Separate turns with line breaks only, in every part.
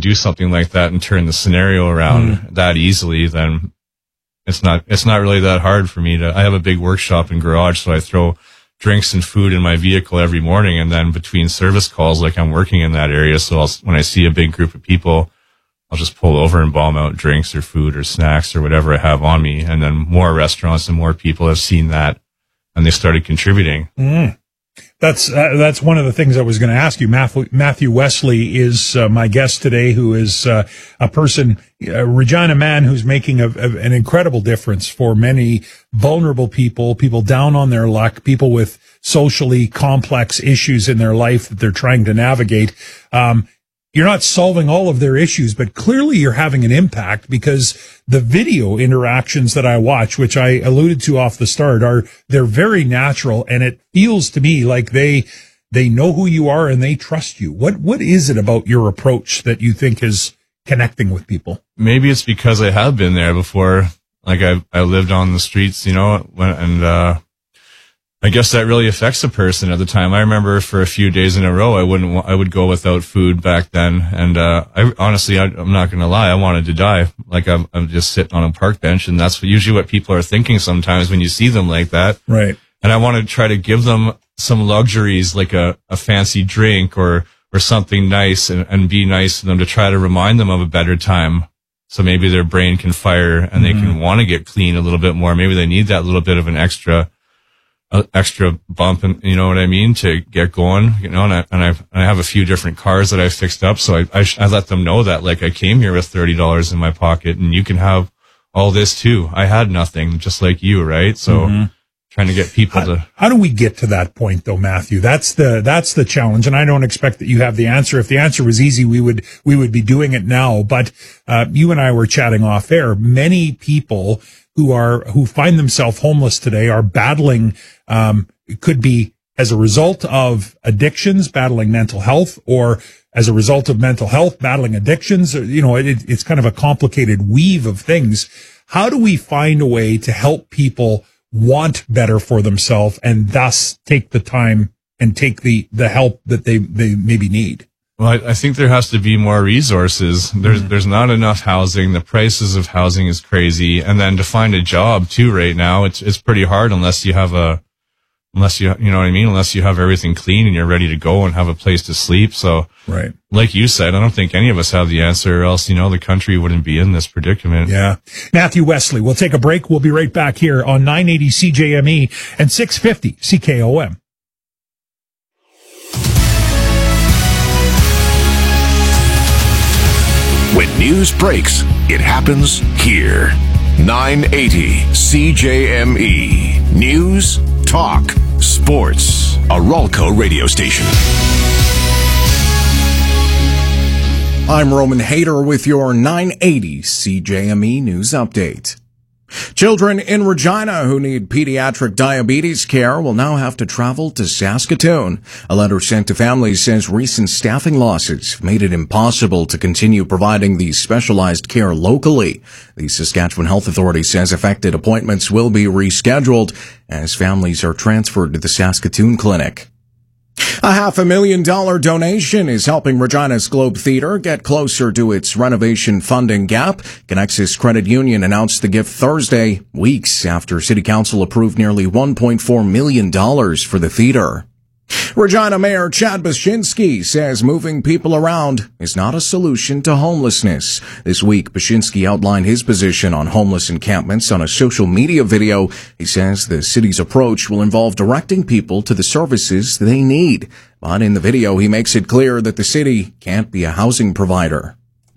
do something like that and turn the scenario around that easily, then it's not really that hard for me I have a big workshop and garage, so I throw drinks and food in my vehicle every morning, and then between service calls, like I'm working in that area, so when I see a big group of people, I'll just pull over and bomb out drinks or food or snacks or whatever I have on me, and then more restaurants and more people have seen that, and they started contributing.
That's one of the things I was going to ask you. Matthew Wesley is my guest today, who is a person, a Regina man who's making an incredible difference for many vulnerable people down on their luck, people with socially complex issues in their life that they're trying to navigate. You're not solving all of their issues, but clearly you're having an impact, because the video interactions that I watch, which I alluded to off the start, they're very natural, and it feels to me like they know who you are and they trust you. What is it about your approach that you think is connecting with people? Maybe it's because I have been there before. Like I lived on the streets, and I guess that really affects a person at the time. I remember for a few days in a row, I would go without food back then. And, I'm not going to lie. I wanted to die. Like I'm just sitting on a park bench, and that's usually what people are thinking sometimes when you see them like that. Right. And I want to try to give them some luxuries, like a fancy drink or something nice, and be nice to them to try to remind them of a better time. So maybe their brain can fire and they can want to get clean a little bit more. Maybe they need that little bit of an extra bump, and you know what I mean, to get going, and I have a few different cars that I fixed up. So I let them know that, like, I came here with $30 in my pocket, and you can have all this too. I had nothing, just like you, right? So trying to get people how do we get to that point though, Matthew? That's the challenge. And I don't expect that you have the answer. If the answer was easy, we would be doing it now. But, you and I were chatting off air. Many people who find themselves homeless today are battling, it could be as a result of addictions, battling mental health, or as a result of mental health, battling addictions. It's kind of a complicated weave of things. How do we find a way to help people want better for themselves and thus take the time and take the help that they maybe need? Well, I think there has to be more resources. There's not enough housing. The prices of housing is crazy. And then to find a job too right now, it's pretty hard unless you have unless you know what I mean? Unless you have everything clean and you're ready to go and have a place to sleep. So, right. Like you said, I don't think any of us have the answer, or else, the country wouldn't be in this predicament. Yeah. Matthew Wesley, we'll take a break. We'll be right back here on 980 CJME and 650 CKOM.
When news breaks, it happens here. 980 CJME. News, talk, sports. A Ralco radio station.
I'm Roman Hayter with your 980 CJME News Update. Children in Regina who need pediatric diabetes care will now have to travel to Saskatoon. A letter sent to families says recent staffing losses made it impossible to continue providing the specialized care locally. The Saskatchewan Health Authority says affected appointments will be rescheduled as families are transferred to the Saskatoon Clinic. A $500,000 donation is helping Regina's Globe Theatre get closer to its renovation funding gap. Connexus Credit Union announced the gift Thursday, weeks after City Council approved nearly $1.4 million for the theatre. Regina Mayor Chad Baczynski says moving people around is not a solution to homelessness. This week, Baczynski outlined his position on homeless encampments on a social media video. He says the city's approach will involve directing people to the services they need. But in the video, he makes it clear that the city can't be a housing provider.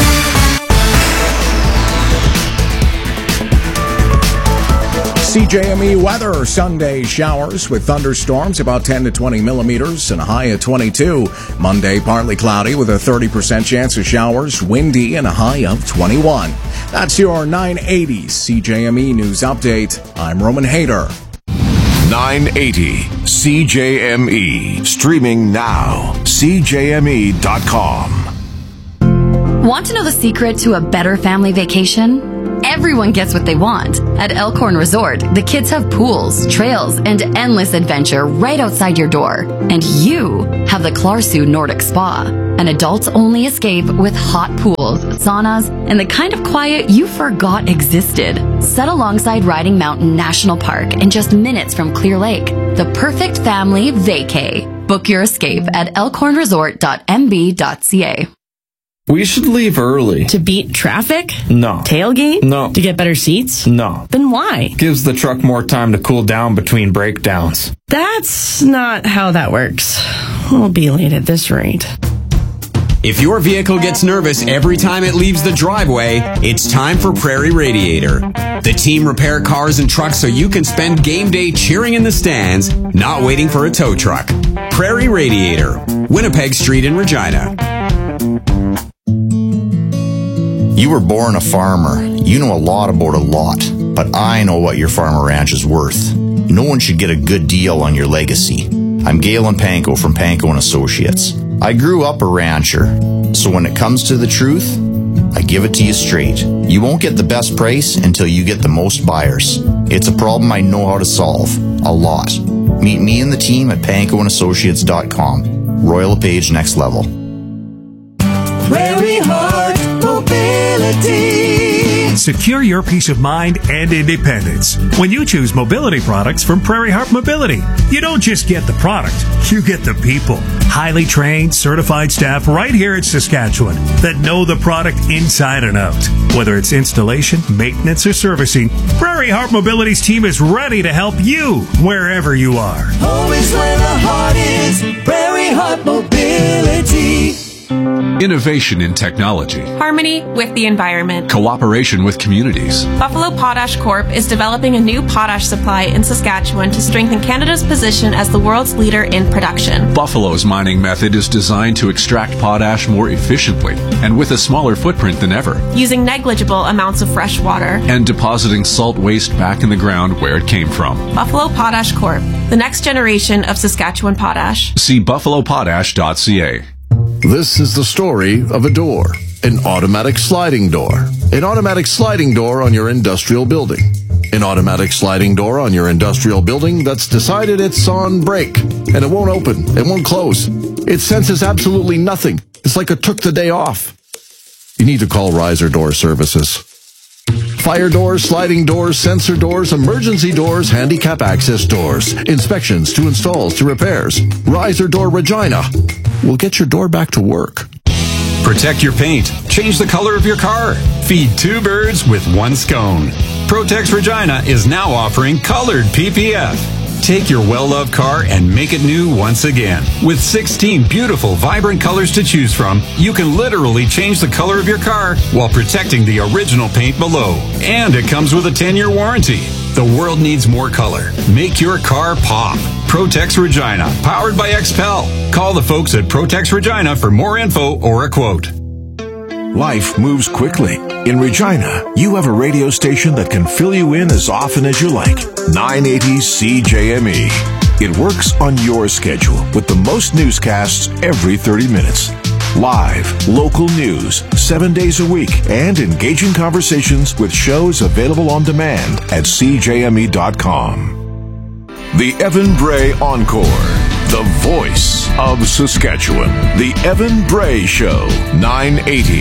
CJME weather, Sunday showers with thunderstorms about 10 to 20 millimeters and a high of 22. Monday, partly cloudy with a 30% chance of showers, windy and a high of 21. That's your 980 CJME News Update. I'm Roman Hayter.
980 CJME. Streaming now. CJME.com.
Want to know the secret to a better family vacation? everyone gets what they want. At Elkhorn Resort, the kids have pools, trails, and endless adventure right outside your door. And you have the Klarsu Nordic Spa, an adults-only escape with hot pools, saunas, and the kind of quiet you forgot existed. Set alongside Riding Mountain National Park and just minutes from Clear Lake. The perfect family vacay. Book your escape at elkhornresort.mb.ca.
We should leave early.
To beat traffic?
No.
Tailgate?
No.
To get better seats?
No.
Then why?
Gives the truck more time to cool down between breakdowns.
That's not how that works. We'll be late at this rate.
If your vehicle gets nervous every time it leaves the driveway, it's time for Prairie Radiator. The team repair cars and trucks so you can spend game day cheering in the stands, not waiting for a tow truck. Prairie Radiator, Winnipeg Street in Regina.
You were born a farmer. You know a lot about a lot, but I know what your farm or ranch is worth. No one should get a good deal on your legacy. I'm Galen Panko from Panko & Associates. I grew up a rancher, so when it comes to the truth, I give it to you straight. You won't get the best price until you get the most buyers. It's a problem I know how to solve. A lot. Meet me and the team at pankoandassociates.com. Royal LePage Next Level.
Prairie Heart Mobility.
Secure your peace of mind and independence when you choose mobility products from Prairie Heart Mobility. You don't just get the product, you get the people. Highly trained, certified staff right here in Saskatchewan that know the product inside and out. Whether it's installation, maintenance, or servicing, Prairie Heart Mobility's team is ready to help you wherever you are.
Home is where the heart is. Prairie Heart Mobility.
Innovation in technology.
Harmony with the environment.
Cooperation with communities.
Buffalo Potash Corp is developing a new potash supply in Saskatchewan to strengthen Canada's position as the world's leader in production.
Buffalo's mining method is designed to extract potash more efficiently and with a smaller footprint than ever.
Using negligible amounts of fresh water.
And depositing salt waste back in the ground where it came from.
Buffalo Potash Corp, the next generation of Saskatchewan potash.
See buffalopotash.ca.
This is the story of a door, an automatic sliding door. An automatic sliding door on your industrial building. An automatic sliding door on your industrial building that's decided it's on break, and it won't open, it won't close. It senses absolutely nothing. It's like it took the day off. You need to call Riser Door Services. Fire doors, sliding doors, sensor doors, emergency doors, handicap access doors, inspections to installs to repairs. Riser Door Regina will get your door back to work.
Protect your paint. Change the color of your car. Feed two birds with one scone. Protex Regina is now offering colored PPF. Take your well-loved car and make it new once again. With 16 beautiful, vibrant colors to choose from, you can literally change the color of your car while protecting the original paint below. And it comes with a 10-year warranty. The world needs more color. Make your car pop. Protex Regina, powered by XPEL. Call the folks at Protex Regina for more info or a quote.
Life moves quickly. In Regina, you have a radio station that can fill you in as often as you like. 980 CJME. It works on your schedule with the most newscasts every 30 minutes. Live, local news, 7 days a week, and engaging conversations with shows available on demand at CJME.com. The Evan Bray Encore. The voice of Saskatchewan. The Evan Bray Show. 980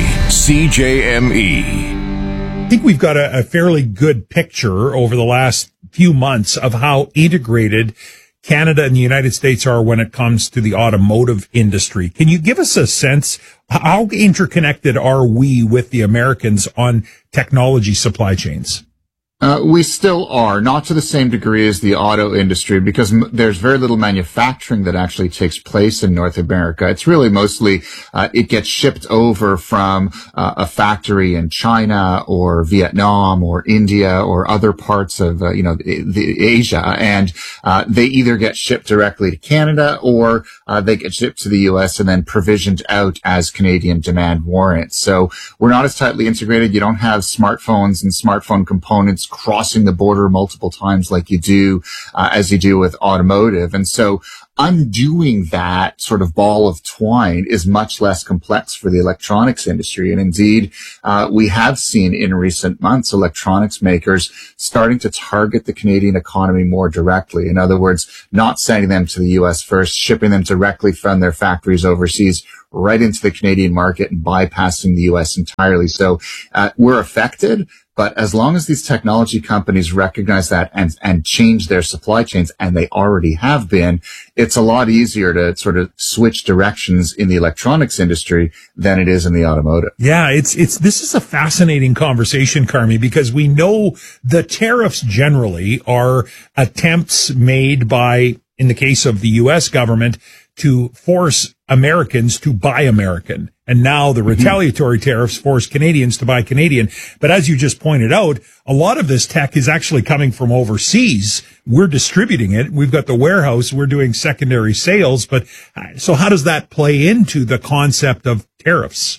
CJME.
I think we've got a fairly good picture over the last few months of how integrated Canada and the United States are when it comes to the automotive industry. Can you give us a sense, how interconnected are we with the Americans on technology supply chains?
We still are, not to the same degree as the auto industry, because there's very little manufacturing that actually takes place in North America. It's really mostly, it gets shipped over from a factory in China or Vietnam or India or other parts of, Asia. And they either get shipped directly to Canada or they get shipped to the U.S. and then provisioned out as Canadian demand warrants. So we're not as tightly integrated. You don't have smartphones and smartphone components crossing the border multiple times like you do, as you do with automotive. And so undoing that sort of ball of twine is much less complex for the electronics industry. And indeed, we have seen in recent months electronics makers starting to target the Canadian economy more directly. In other words, not sending them to the U.S. first, shipping them directly from their factories overseas right into the Canadian market and bypassing the U.S. entirely. So we're affected. But as long as these technology companies recognize that and change their supply chains, and they already have been, it's a lot easier to sort of switch directions in the electronics industry than it is in the automotive.
Yeah, this is a fascinating conversation, Carmi, because we know the tariffs generally are attempts made by, in the case of the U.S. government, to force Americans to buy American. And now the retaliatory tariffs force Canadians to buy Canadian. But as you just pointed out, a lot of this tech is actually coming from overseas. We're distributing it. We've got the warehouse. We're doing secondary sales. But so how does that play into the concept of tariffs?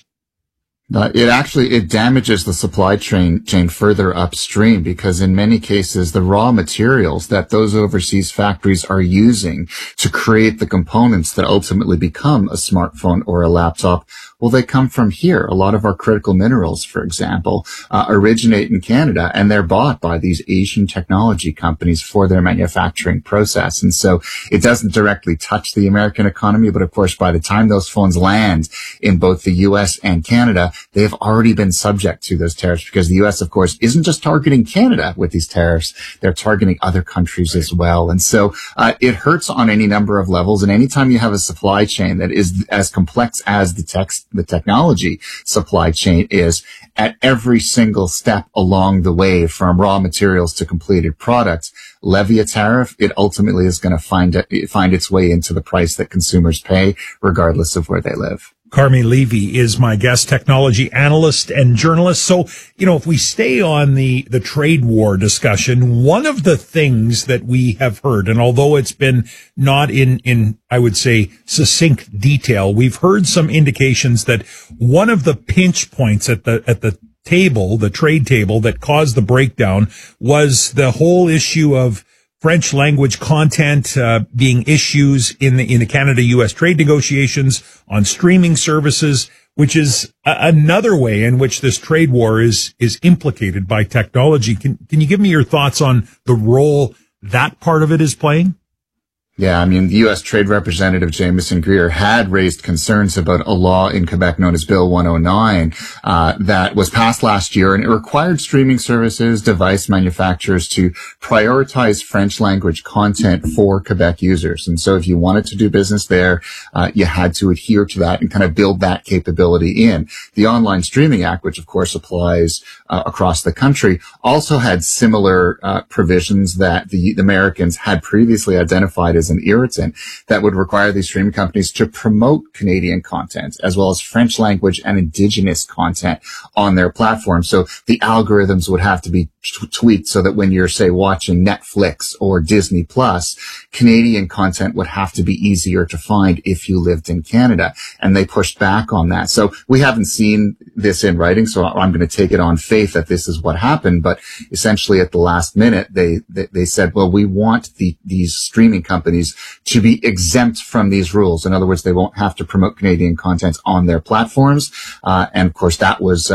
It damages the supply chain further upstream, because in many cases, the raw materials that those overseas factories are using to create the components that ultimately become a smartphone or a laptop, well, they come from here. A lot of our critical minerals, for example, originate in Canada, and they're bought by these Asian technology companies for their manufacturing process. And so it doesn't directly touch the American economy, but of course, by the time those phones land in both the U.S. and Canada, they have already been subject to those tariffs, because the U.S., of course, isn't just targeting Canada with these tariffs. They're targeting other countries as well. And so it hurts on any number of levels. And anytime you have a supply chain that is as complex as the technology supply chain is, at every single step along the way, from raw materials to completed products, levy a tariff, it ultimately is going to find its way into the price that consumers pay, regardless of where they live.
Carmi Levy is my guest, technology analyst and journalist. So, if we stay on the trade war discussion, one of the things that we have heard, and although it's been not in, I would say, succinct detail, we've heard some indications that one of the pinch points at the table, the trade table, that caused the breakdown was the whole issue of French language content being issues in the Canada-U.S. trade negotiations on streaming services, which is another way in which this trade war is implicated by technology. Can you give me your thoughts on the role that part of it is playing?
Yeah, I mean, the U.S. Trade Representative Jamieson Greer had raised concerns about a law in Quebec known as Bill 109 that was passed last year, and it required streaming services, device manufacturers to prioritize French language content for Quebec users. And so if you wanted to do business there, you had to adhere to that and kind of build that capability in. The Online Streaming Act, which of course applies across the country, also had similar provisions that the Americans had previously identified as an irritant that would require these streaming companies to promote Canadian content as well as French language and Indigenous content on their platform. So the algorithms would have to be tweaked so that when you're, say, watching Netflix or Disney Plus, Canadian content would have to be easier to find if you lived in Canada. And they pushed back on that. So we haven't seen this in writing, so I'm going to take it on faith that this is what happened. But essentially at the last minute, they said, well, we want these streaming companies to be exempt from these rules. In other words, they won't have to promote Canadian content on their platforms. And of course, that was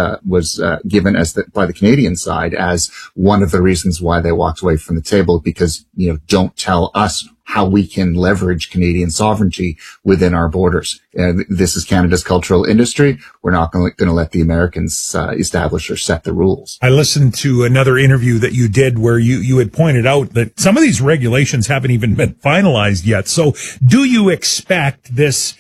given by the Canadian side as one of the reasons why they walked away from the table, because, don't tell us how we can leverage Canadian sovereignty within our borders. This is Canada's cultural industry. We're not going to let the Americans establish or set the rules.
I listened to another interview that you did where you had pointed out that some of these regulations haven't even been finalized yet. So do you expect this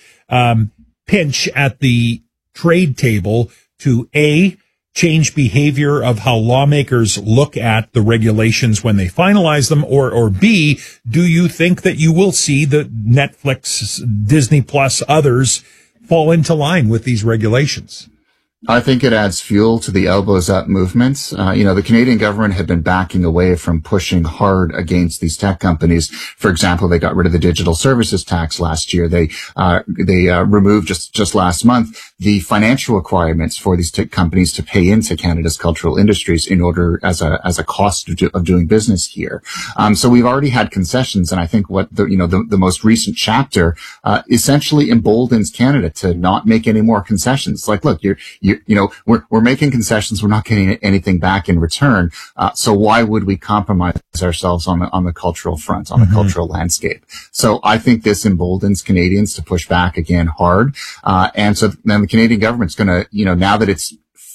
pinch at the trade table to change behavior of how lawmakers look at the regulations when they finalize them, or B, do you think that you will see the Netflix, Disney Plus, others fall into line with these regulations?
I think it adds fuel to the elbows up movements. The Canadian government had been backing away from pushing hard against these tech companies. For example, they got rid of the digital services tax last year. They removed just last month the financial requirements for these tech companies to pay into Canada's cultural industries in order as a cost of doing business here. So we've already had concessions, and I think what the most recent chapter essentially emboldens Canada to not make any more concessions. Like, look, we're making concessions. We're not getting anything back in return. So why would we compromise ourselves on the cultural front, on the cultural landscape? So I think this emboldens Canadians to push back again hard. And so then the Canadian government's going to, now that it's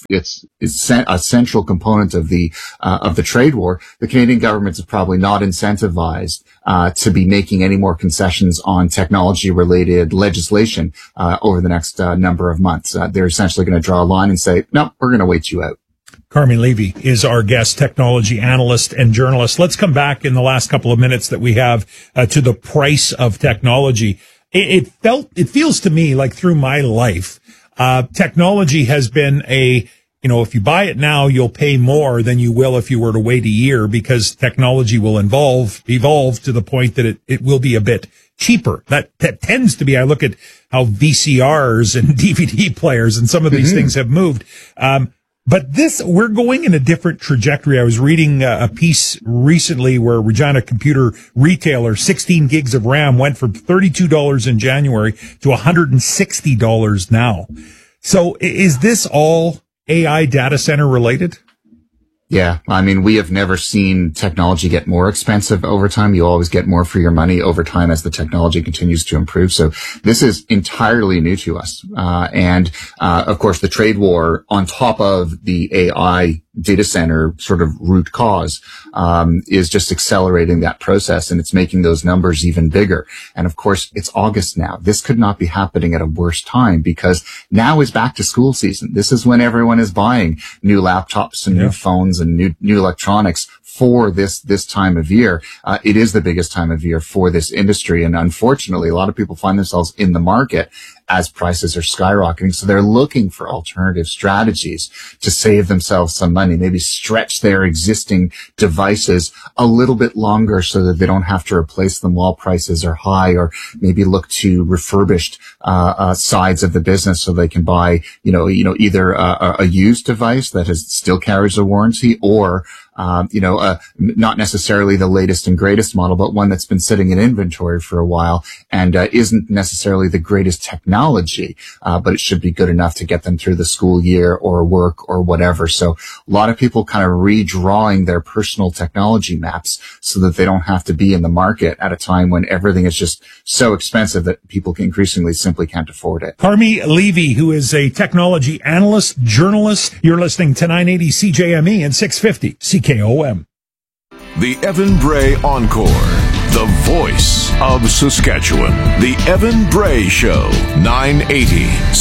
a central component of the trade war, the Canadian government is probably not incentivized to be making any more concessions on technology-related legislation over the next number of months. They're essentially going to draw a line and say, no, we're going to wait you out.
Carmi Levy is our guest, technology analyst and journalist. Let's come back in the last couple of minutes that we have to the price of technology. It feels to me like through my life, technology has been if you buy it now, you'll pay more than you will if you were to wait a year, because technology will evolve to the point that it will be a bit cheaper. That tends to be, I look at how VCRs and DVD players and some of these things have moved. But we're going in a different trajectory. I was reading a piece recently where Regina Computer Retailer, 16 gigs of RAM went from $32 in January to $160 now. So is this all AI data center related?
Yeah. I mean, we have never seen technology get more expensive over time. You always get more for your money over time as the technology continues to improve. So this is entirely new to us. Of course, the trade war on top of the AI data center sort of root cause, is just accelerating that process, and it's making those numbers even bigger. And of course, it's August now. This could not be happening at a worse time, because now is back to school season. This is when everyone is buying new laptops and new phones and new electronics for this time of year. It is the biggest time of year for this industry. And unfortunately, a lot of people find themselves in the market as prices are skyrocketing. So they're looking for alternative strategies to save themselves some money, maybe stretch their existing devices a little bit longer so that they don't have to replace them while prices are high, or maybe look to refurbished sides of the business so they can buy, either a used device that still carries a warranty, or not necessarily the latest and greatest model, but one that's been sitting in inventory for a while and isn't necessarily the greatest technology, but it should be good enough to get them through the school year or work or whatever. So a lot of people kind of redrawing their personal technology maps so that they don't have to be in the market at a time when everything is just so expensive that people increasingly simply can't afford it.
Carmi Levy, who is a technology analyst, journalist. You're listening to 980 CJME and 650 CKOM.
The Evan Bray Encore, the voice of Saskatchewan. The Evan Bray Show, 980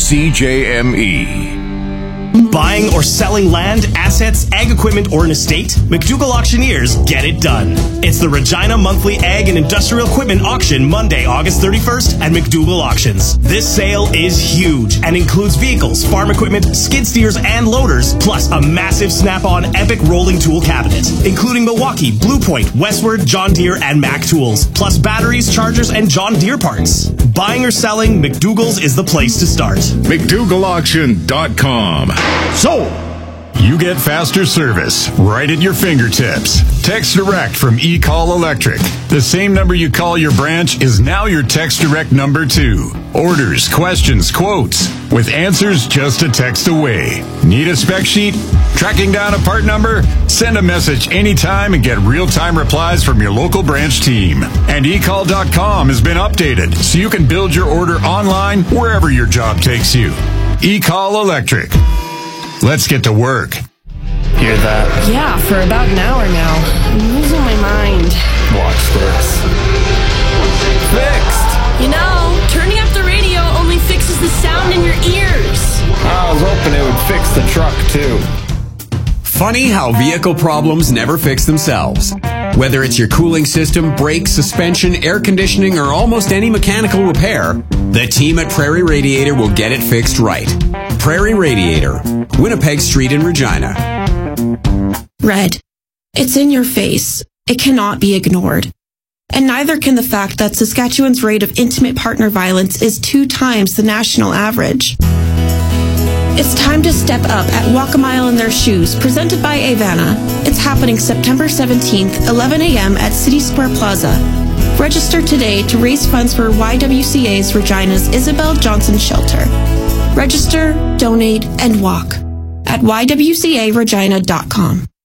CJME.
Buying or selling land, assets, ag equipment, or an estate? McDougall Auctioneers get it done. It's the Regina Monthly Ag and Industrial Equipment Auction, Monday, August 31st at McDougall Auctions. This sale is huge and includes vehicles, farm equipment, skid steers, and loaders, plus a massive Snap-on Epic rolling tool cabinet, including Milwaukee, Blue Point, Westward, John Deere, and Mac tools, plus batteries, chargers, and John Deere parts. Buying or selling, McDougall's is the place to start.
McDougallAuction.com.
So, you get faster service right at your fingertips. Text Direct from eCall Electric. The same number you call your branch is now your Text Direct number too. Orders, questions, quotes, with answers just a text away. Need a spec sheet? Tracking down a part number? Send a message anytime and get real-time replies from your local branch team. And eCall.com has been updated so you can build your order online wherever your job takes you. eCall Electric. Let's get to work.
Hear that?
Yeah, for about an hour now. I'm losing my mind.
Watch this.
Fixed! Turning up the radio only fixes the sound in your ears.
I was hoping it would fix the truck, too.
Funny how vehicle problems never fix themselves. Whether it's your cooling system, brakes, suspension, air conditioning, or almost any mechanical repair, the team at Prairie Radiator will get it fixed right. Prairie Radiator, Winnipeg Street in Regina.
Red. It's in your face. It cannot be ignored. And neither can the fact that Saskatchewan's rate of intimate partner violence is 2 times the national average. It's time to step up at Walk a Mile in Their Shoes, presented by Avana. It's happening September 17th, 11 a.m. at City Square Plaza. Register today to raise funds for YWCA's Regina's Isabel Johnson Shelter. Register, donate, and walk at ywcaregina.com.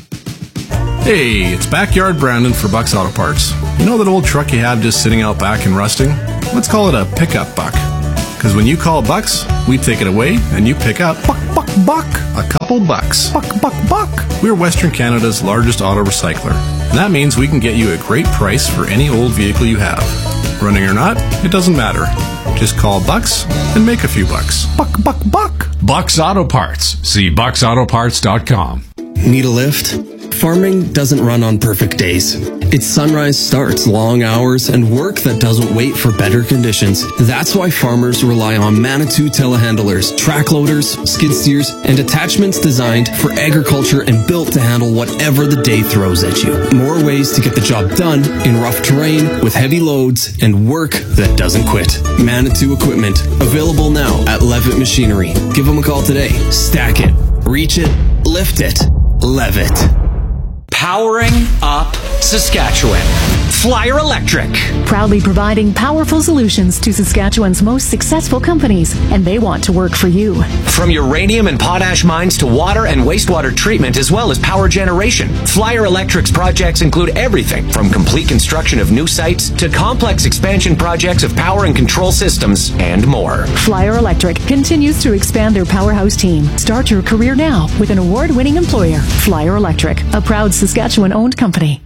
Hey, it's Backyard Brandon for Buck's Auto Parts. You know that old truck you have just sitting out back and rusting? Let's call it a pickup buck. Because when you call Bucks, we take it away and you pick up buck, a couple bucks. Buck. We're Western Canada's largest auto recycler. And that means we can get you a great price for any old vehicle you have. Running or not, it doesn't matter. Just call Bucks and make a few bucks. Buck.
Bucks Auto Parts. See bucksautoparts.com.
Need a lift? Farming doesn't run on perfect days. Its sunrise starts, long hours, and work that doesn't wait for better conditions. That's why farmers rely on Manitou telehandlers, track loaders, skid steers, and attachments designed for agriculture and built to handle whatever the day throws at you. More ways to get the job done in rough terrain with heavy loads and work that doesn't quit. Manitou equipment, available now at Levitt Machinery. Give them a call today. Stack it, reach it, lift it, Levitt.
Powering up Saskatchewan. Flyer Electric.
Proudly providing powerful solutions to Saskatchewan's most successful companies, and they want to work for you.
From uranium and potash mines to water and wastewater treatment, as well as power generation, Flyer Electric's projects include everything from complete construction of new sites to complex expansion projects of power and control systems and more.
Flyer Electric continues to expand their powerhouse team. Start your career now with an award-winning employer. Flyer Electric, a proud Saskatchewan-owned company.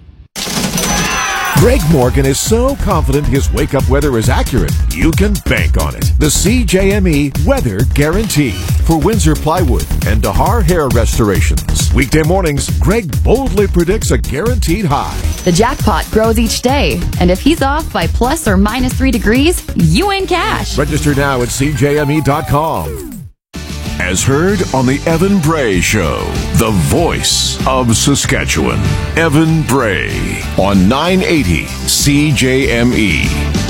Greg Morgan is so confident his wake-up weather is accurate, you can bank on it. The CJME Weather Guarantee for Windsor Plywood and Dahar Hair Restorations. Weekday mornings, Greg boldly predicts a guaranteed high.
The jackpot grows each day, and if he's off by plus or minus 3 degrees, you win cash.
Register now at CJME.com. As heard on the Evan Bray Show, the voice of Saskatchewan, Evan Bray on 980 CJME.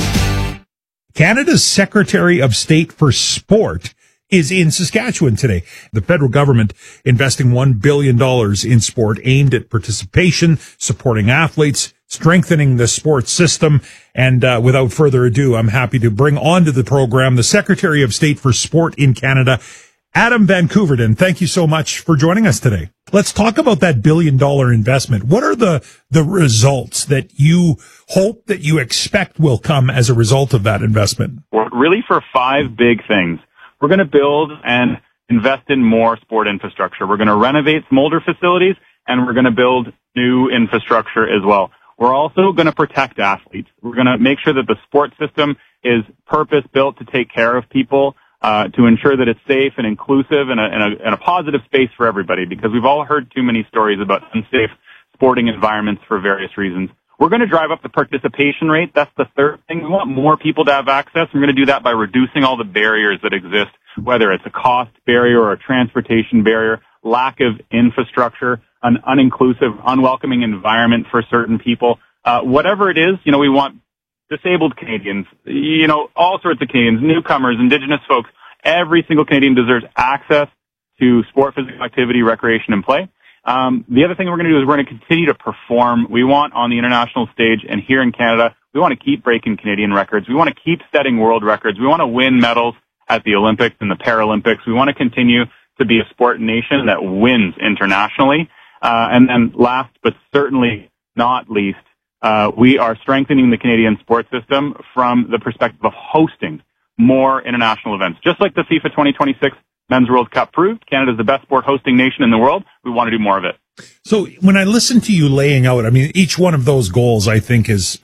Canada's Secretary of State for Sport is in Saskatchewan today. The federal government investing $1 billion in sport aimed at participation, supporting athletes, strengthening the sports system. And without further ado, I'm happy to bring onto the program the Secretary of State for Sport in Canada, Adam Van Koeverden. Thank you so much for joining us today. Let's talk about that $1 billion investment. What are the results that you hope, that you expect will come as a result of that investment?
We're really for 5 big things. We're going to build and invest in more sport infrastructure. We're going to renovate some older facilities, and we're going to build new infrastructure as well. We're also going to protect athletes. We're going to make sure that the sports system is purpose-built to take care of people, to ensure that it's safe and inclusive and a positive space for everybody, because we've all heard too many stories about unsafe sporting environments for various reasons. We're going to drive up the participation rate. That's the third thing. We want more people to have access. We're going to do that by reducing all the barriers that exist, whether it's a cost barrier or a transportation barrier, lack of infrastructure, an uninclusive, unwelcoming environment for certain people. Whatever it is, we want disabled Canadians, all sorts of Canadians, newcomers, Indigenous folks. Every single Canadian deserves access to sport, physical activity, recreation, and play. The other thing we're going to do is we're going to continue to perform. We want on the international stage and here in Canada, we want to keep breaking Canadian records. We want to keep setting world records. We want to win medals at the Olympics and the Paralympics. We want to continue to be a sport nation that wins internationally. And then last but certainly not least, we are strengthening the Canadian sports system from the perspective of hosting more international events. Just like the FIFA 2026 Men's World Cup proved, Canada's the best sport hosting nation in the world. We want to do more of it.
So when I listen to you laying out, each one of those goals I think is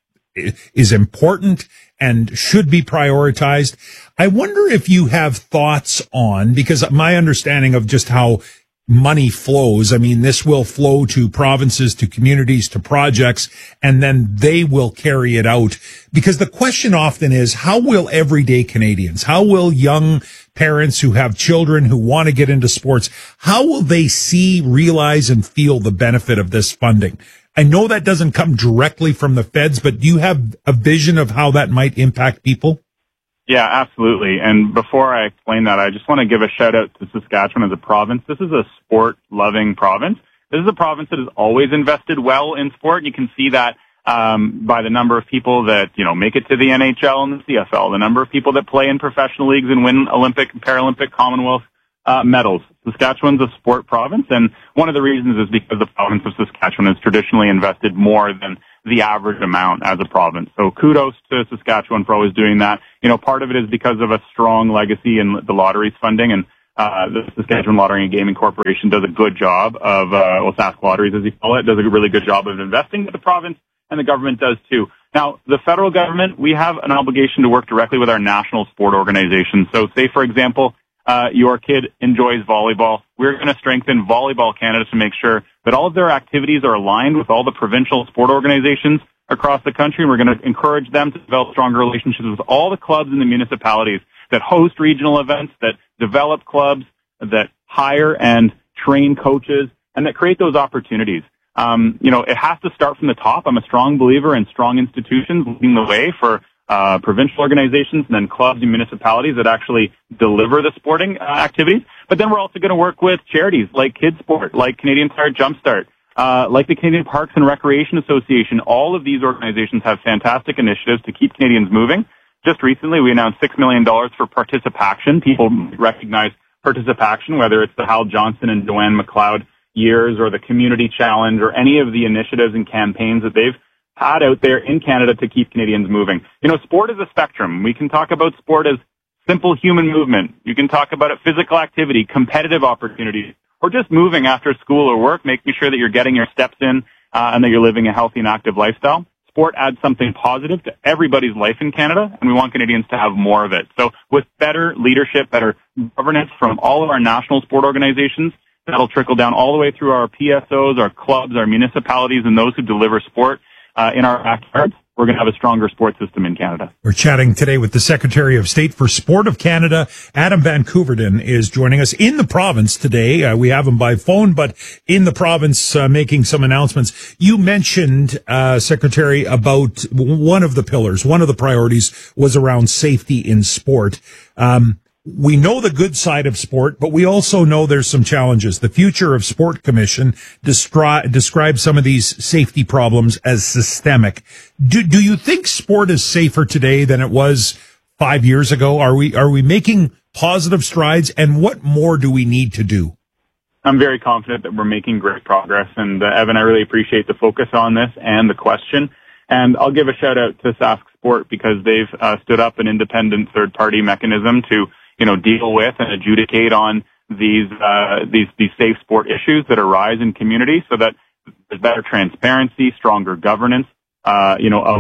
important and should be prioritized. I wonder if you have thoughts on, because my understanding of just how money flows. I mean, this will flow to provinces, to communities, to projects, and then they will carry it out. Because the question often is, how will everyday Canadians, how will young parents who have children who want to get into sports, how will they see, realize, and feel the benefit of this funding? I know that doesn't come directly from the feds, but do you have a vision of how that might impact people?
Yeah, absolutely. And before I explain that, I just want to give a shout out to Saskatchewan as a province. This is a sport-loving province. This is a province that has always invested well in sport. And you can see that by the number of people that, make it to the NHL and the CFL, the number of people that play in professional leagues and win Olympic and Paralympic Commonwealth medals. Saskatchewan's a sport province, and one of the reasons is because the province of Saskatchewan has traditionally invested more than the average amount as a province. So kudos to Saskatchewan for always doing that. Part of it is because of a strong legacy in the lotteries funding, and the Saskatchewan Lottery and Gaming Corporation does a good job of, Sask Lotteries as you call it, does a really good job of investing with the province, and the government does too. Now, the federal government, we have an obligation to work directly with our national sport organizations. So say, for example, your kid enjoys volleyball. We're going to strengthen Volleyball Canada to make sure that all of their activities are aligned with all the provincial sport organizations across the country. And we're going to encourage them to develop stronger relationships with all the clubs in the municipalities that host regional events, that develop clubs, that hire and train coaches, and that create those opportunities. It has to start from the top. I'm a strong believer in strong institutions leading the way for provincial organizations and then clubs and municipalities that actually deliver the sporting activities. But then we're also going to work with charities like Kids Sport, like Canadian Tire Jumpstart, like the Canadian Parks and Recreation Association. All of these organizations have fantastic initiatives to keep Canadians moving. Just recently, we announced $6 million for participation. People recognize participation, whether it's the Hal Johnson and Joanne McLeod years or the Community Challenge or any of the initiatives and campaigns that they've had out there in Canada to keep Canadians moving. Sport is a spectrum. We can talk about sport as simple human movement. You can talk about it physical activity, competitive opportunities, or just moving after school or work, making sure that you're getting your steps in and that you're living a healthy and active lifestyle. Sport adds something positive to everybody's life in Canada, and we want Canadians to have more of it. So with better leadership, better governance from all of our national sport organizations, that'll trickle down all the way through our PSOs, our clubs, our municipalities, and those who deliver sport in our backyards. We're going to have a stronger sports system in Canada.
We're chatting today with the Secretary of State for Sport of Canada. Adam Van Koeverden is joining us in the province today. We have him by phone, but in the province making some announcements. You mentioned, Secretary, about one of the pillars, one of the priorities was around safety in sport. We know the good side of sport, but we also know there's some challenges. The Future of Sport Commission describes some of these safety problems as systemic. Do you think sport is safer today than it was 5 years ago? Are we making positive strides, and what more do we need to do?
I'm very confident that we're making great progress, and Evan, I really appreciate the focus on this and the question. And I'll give a shout out to Sask Sport because they've stood up an independent third-party mechanism to deal with and adjudicate on these safe sport issues that arise in communities so that there's better transparency, stronger governance, a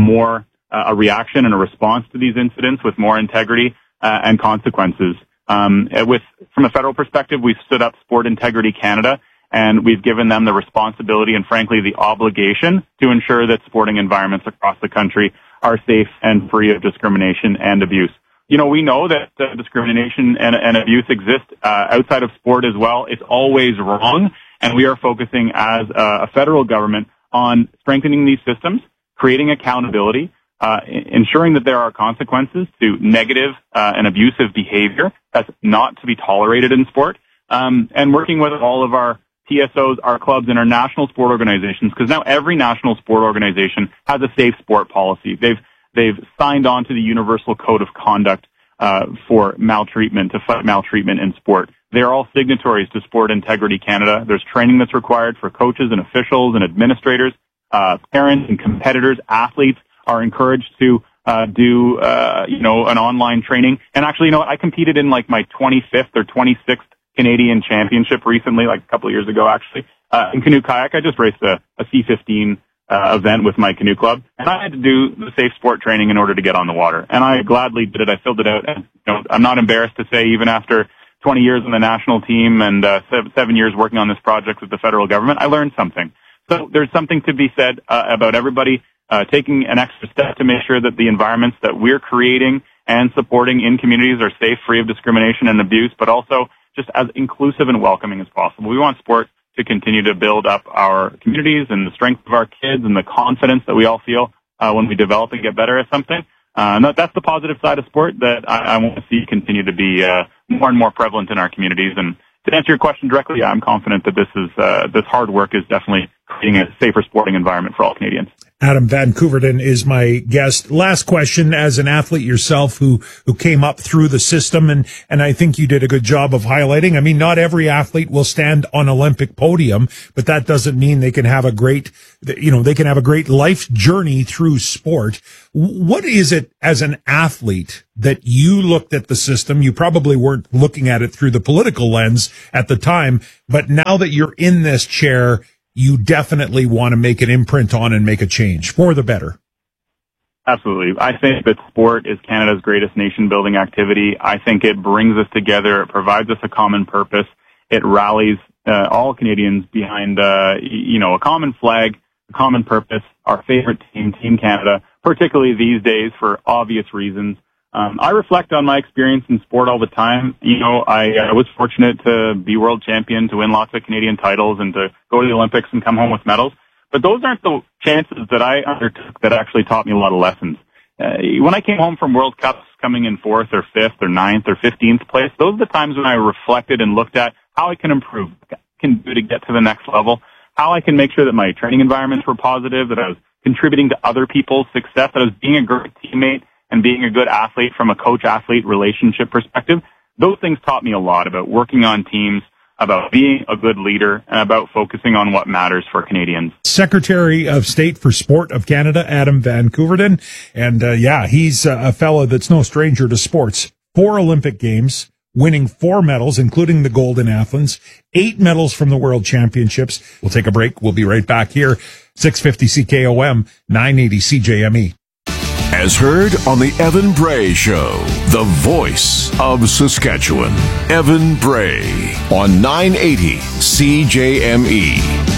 reaction and a response to these incidents with more integrity, and consequences. From a federal perspective, we've stood up Sport Integrity Canada, and we've given them the responsibility and frankly the obligation to ensure that sporting environments across the country are safe and free of discrimination and abuse. We know that discrimination and abuse exist outside of sport as well. It's always wrong, and we are focusing as a federal government on strengthening these systems, creating accountability, ensuring that there are consequences to negative and abusive behavior that's not to be tolerated in sport, and working with all of our TSOs, our clubs, and our national sport organizations, because now every national sport organization has a safe sport policy. They've signed on to the Universal Code of Conduct for maltreatment, to fight maltreatment in sport. They're all signatories to Sport Integrity Canada. There's training that's required for coaches and officials and administrators. Parents and competitors, athletes are encouraged to do an online training. And actually, I competed in like my 25th or 26th Canadian Championship recently, like a couple of years ago, actually, in canoe kayak. I just raced a C15 event with my canoe club, and I had to do the safe sport training in order to get on the water, and I gladly did it. I filled it out, and I'm not embarrassed to say, even after 20 years on the national team and 7 years working on this project with the federal government, I learned something. So there's something to be said about everybody taking an extra step to make sure that the environments that we're creating and supporting in communities are safe, free of discrimination and abuse, but also just as inclusive and welcoming as possible. We want sport to continue to build up our communities and the strength of our kids and the confidence that we all feel when we develop and get better at something. That's the positive side of sport that I want to see continue to be more and more prevalent in our communities. And to answer your question directly, I'm confident that this hard work is definitely creating a safer sporting environment for all Canadians.
Adam Van Couverden is my guest. Last question, as an athlete yourself who came up through the system, and I think you did a good job of highlighting. I mean, not every athlete will stand on Olympic podium, but that doesn't mean they can have a great life journey through sport. What is it as an athlete that you looked at the system? You probably weren't looking at it through the political lens at the time, but now that you're in this chair, you definitely want to make an imprint on and make a change for the better.
Absolutely. I think that sport is Canada's greatest nation-building activity. I think it brings us together. It provides us a common purpose. It rallies all Canadians behind, a common flag, a common purpose, our favorite team, Team Canada, particularly these days for obvious reasons. I reflect on my experience in sport all the time. I was fortunate to be world champion, to win lots of Canadian titles, and to go to the Olympics and come home with medals. But those aren't the chances that I undertook that actually taught me a lot of lessons. When I came home from World Cups coming in 4th or 5th or 9th or 15th place, those are the times when I reflected and looked at how I can improve, what I can do to get to the next level, how I can make sure that my training environments were positive, that I was contributing to other people's success, that I was being a great teammate and being a good athlete from a coach-athlete relationship perspective. Those things taught me a lot about working on teams, about being a good leader, and about focusing on what matters for Canadians.
Secretary of State for Sport of Canada, Adam Van Couverden. And he's a fellow that's no stranger to sports. 4 Olympic Games, winning 4 medals, including the gold in Athens, 8 medals from the World Championships. We'll take a break. We'll be right back here. 650 CKOM, 980 CJME.
As heard on the Evan Bray Show, the voice of Saskatchewan. Evan Bray on 980 CJME.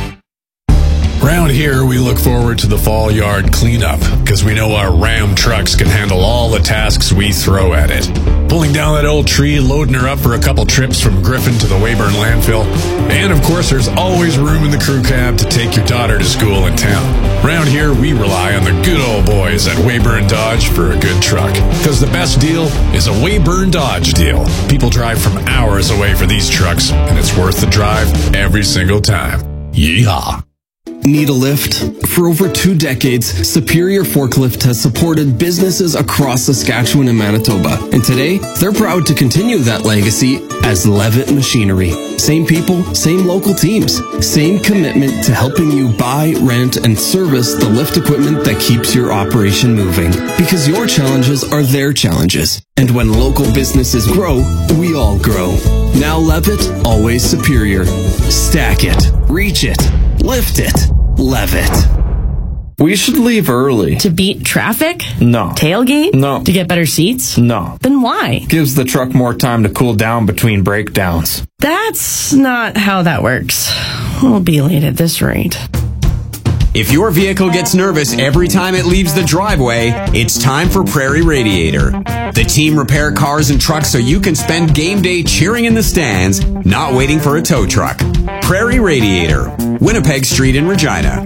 Around here, we look forward to the fall yard cleanup because we know our Ram trucks can handle all the tasks we throw at it. Pulling down that old tree, loading her up for a couple trips from Griffin to the Weyburn landfill. And of course, there's always room in the crew cab to take your daughter to school in town. Around here, we rely on the good old boys at Weyburn Dodge for a good truck. Because the best deal is a Weyburn Dodge deal. People drive from hours away for these trucks, and it's worth the drive every single time. Yeehaw.
Need a lift? For over 2 decades, Superior Forklift has supported businesses across Saskatchewan and Manitoba. And today, they're proud to continue that legacy as Levitt Machinery. Same people, same local teams, same commitment to helping you buy, rent, and service the lift equipment that keeps your operation moving. Because your challenges are their challenges. And when local businesses grow, we all grow. Now Levitt, always superior. Stack it, reach it, lift it, Levitt.
We should leave early.
To beat traffic?
No.
Tailgate?
No.
To get better seats?
No.
Then why?
Gives the truck more time to cool down between breakdowns.
That's not how that works. We'll be late at this rate.
If your vehicle gets nervous every time it leaves the driveway, it's time for Prairie Radiator. The team repair cars and trucks so you can spend game day cheering in the stands, not waiting for a tow truck. Prairie Radiator, Winnipeg Street in Regina.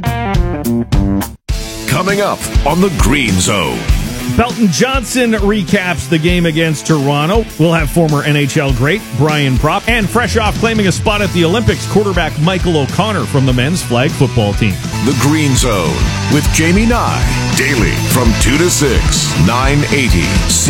Coming up on the Green Zone.
Belton Johnson recaps the game against Toronto. We'll have former NHL great Brian Propp, and fresh off claiming a spot at the Olympics, quarterback Michael O'Connor from the men's flag football team.
The Green Zone with Jamie Nye. Daily from 2 to 6, 980